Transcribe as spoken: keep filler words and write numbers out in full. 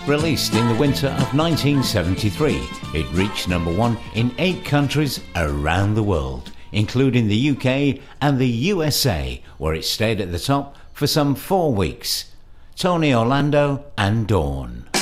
Released in the winter of nineteen seventy-three, it reached number one in eight countries around the world, including the U K and the U S A, where it stayed at the top for some four weeks. Tony Orlando and Dawn.